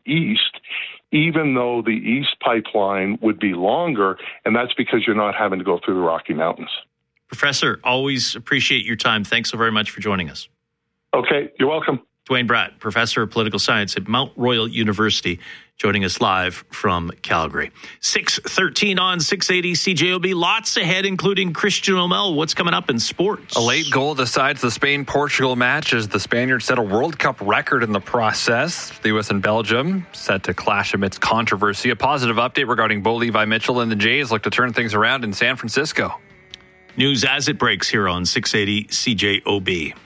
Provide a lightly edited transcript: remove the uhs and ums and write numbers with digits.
east, even though the east pipeline would be longer, and that's because you're not having to go through the Rocky Mountains. Professor, always appreciate your time. Thanks so very much for joining us. Okay, you're welcome. Dwayne Bratt, Professor of Political Science at Mount Royal University, joining us live from Calgary. 6:13 on 680 CJOB. Lots ahead, including Christian O'Mel. What's coming up in sports? A late goal decides the Spain-Portugal match as the Spaniards set a World Cup record in the process. The U.S. and Belgium set to clash amidst controversy. A positive update regarding Bo Levi Mitchell and the Jays look to turn things around in San Francisco. News as it breaks here on 680 CJOB.